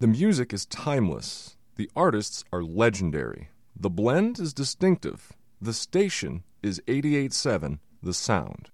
The music is timeless. The artists are legendary. The blend is distinctive. The station is 88.7 The Sound.